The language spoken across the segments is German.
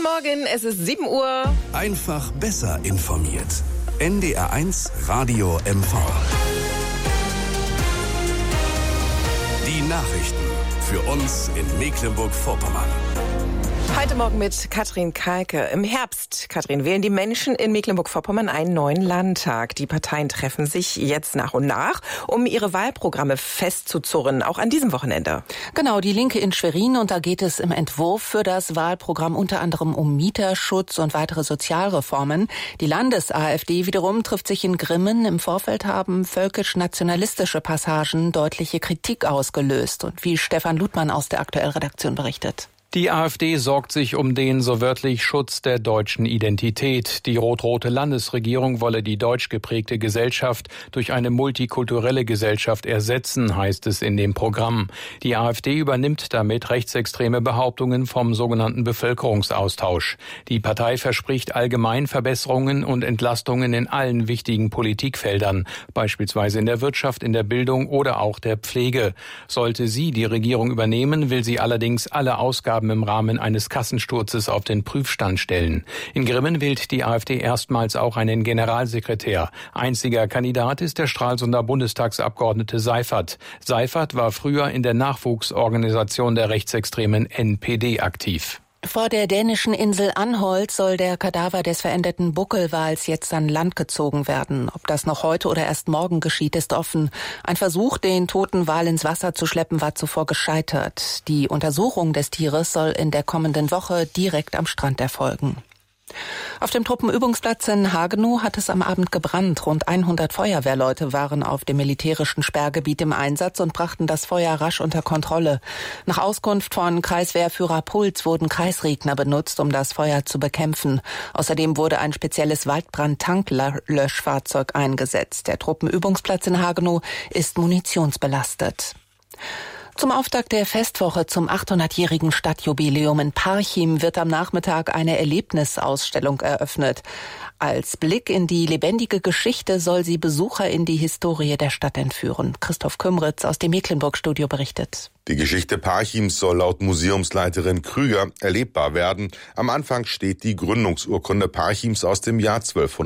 Morgen, es ist 7 Uhr. Einfach besser informiert. NDR1 Radio MV. Die Nachrichten für uns in Mecklenburg-Vorpommern. Heute Morgen mit Katrin Kalke. Im Herbst, Katrin, wählen die Menschen in Mecklenburg-Vorpommern einen neuen Landtag. Die Parteien treffen sich jetzt nach und nach, um ihre Wahlprogramme festzuzurren, auch an diesem Wochenende. Genau, die Linke in Schwerin, und da geht es im Entwurf für das Wahlprogramm unter anderem um Mieterschutz und weitere Sozialreformen. Die Landes-AfD wiederum trifft sich in Grimmen. Im Vorfeld haben völkisch-nationalistische Passagen deutliche Kritik ausgelöst. Und wie Stefan Ludmann aus der Aktuell-Redaktion berichtet. Die AfD sorgt sich um den, so wörtlich, Schutz der deutschen Identität. Die rot-rote Landesregierung wolle die deutsch geprägte Gesellschaft durch eine multikulturelle Gesellschaft ersetzen, heißt es in dem Programm. Die AfD übernimmt damit rechtsextreme Behauptungen vom sogenannten Bevölkerungsaustausch. Die Partei verspricht allgemein Verbesserungen und Entlastungen in allen wichtigen Politikfeldern, beispielsweise in der Wirtschaft, in der Bildung oder auch der Pflege. Sollte sie die Regierung übernehmen, will sie allerdings alle Ausgaben im Rahmen eines Kassensturzes auf den Prüfstand stellen. In Grimmen wählt die AfD erstmals auch einen Generalsekretär. Einziger Kandidat ist der Stralsunder Bundestagsabgeordnete Seifert. Seifert war früher in der Nachwuchsorganisation der rechtsextremen NPD aktiv. Vor der dänischen Insel Anholt soll der Kadaver des verendeten Buckelwals jetzt an Land gezogen werden. Ob das noch heute oder erst morgen geschieht, ist offen. Ein Versuch, den toten Wal ins Wasser zu schleppen, war zuvor gescheitert. Die Untersuchung des Tieres soll in der kommenden Woche direkt am Strand erfolgen. Auf dem Truppenübungsplatz in Hagenow hat es am Abend gebrannt. Rund 100 Feuerwehrleute waren auf dem militärischen Sperrgebiet im Einsatz und brachten das Feuer rasch unter Kontrolle. Nach Auskunft von Kreiswehrführer Puls wurden Kreisregner benutzt, um das Feuer zu bekämpfen. Außerdem wurde ein spezielles Waldbrand-Tanklöschfahrzeug eingesetzt. Der Truppenübungsplatz in Hagenow ist munitionsbelastet. Zum Auftakt der Festwoche zum 800-jährigen Stadtjubiläum in Parchim wird am Nachmittag eine Erlebnisausstellung eröffnet. Als Blick in die lebendige Geschichte soll sie Besucher in die Historie der Stadt entführen. Christoph Kümritz aus dem Mecklenburg-Studio berichtet. Die Geschichte Parchims soll laut Museumsleiterin Krüger erlebbar werden. Am Anfang steht die Gründungsurkunde Parchims aus dem Jahr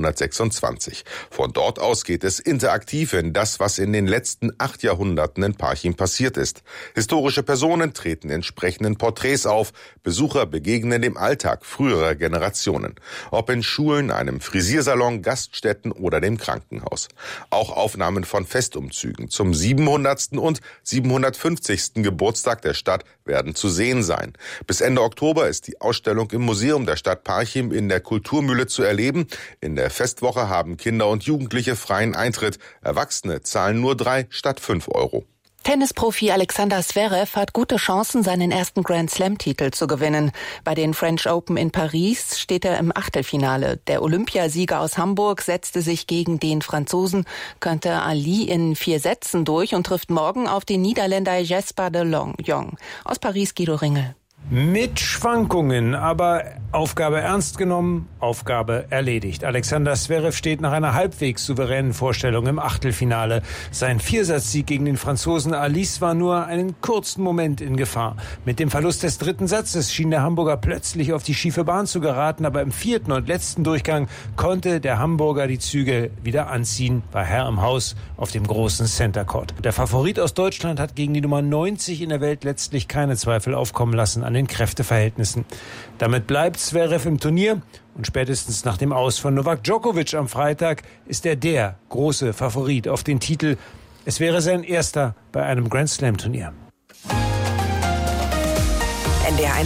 1226. Von dort aus geht es interaktiv in das, was in den letzten 8 Jahrhunderten in Parchim passiert ist. Historische Personen treten entsprechenden Porträts auf. Besucher begegnen dem Alltag früherer Generationen. Ob in Schulen, einem Frisiersalon, Gaststätten oder dem Krankenhaus. Auch Aufnahmen von Festumzügen zum 700. und 750. Geburtstag der Stadt werden zu sehen sein. Bis Ende Oktober ist die Ausstellung im Museum der Stadt Parchim in der Kulturmühle zu erleben. In der Festwoche haben Kinder und Jugendliche freien Eintritt. Erwachsene zahlen nur 3 statt 5 Euro. Tennisprofi Alexander Zverev hat gute Chancen, seinen ersten Grand-Slam-Titel zu gewinnen. Bei den French Open in Paris steht er im Achtelfinale. Der Olympiasieger aus Hamburg setzte sich gegen den Franzosen Quentin Ali in 4 Sätzen durch und trifft morgen auf den Niederländer Jesper de Jong. Aus Paris Guido Ringel. Mit Schwankungen, aber Aufgabe ernst genommen, Aufgabe erledigt. Alexander Zverev steht nach einer halbwegs souveränen Vorstellung im Achtelfinale. Sein 4-Satz-Sieg gegen den Franzosen Alice war nur einen kurzen Moment in Gefahr. Mit dem Verlust des 3. Satzes schien der Hamburger plötzlich auf die schiefe Bahn zu geraten, aber im 4. und letzten Durchgang konnte der Hamburger die Zügel wieder anziehen, war Herr im Haus auf dem großen Center Court. Der Favorit aus Deutschland hat gegen die Nummer 90 in der Welt letztlich keine Zweifel aufkommen lassen an den Kräfteverhältnissen. Damit bleibt Zverev im Turnier und spätestens nach dem Aus von Novak Djokovic am Freitag ist er der große Favorit auf den Titel. Es wäre sein erster bei einem Grand-Slam-Turnier. NDR1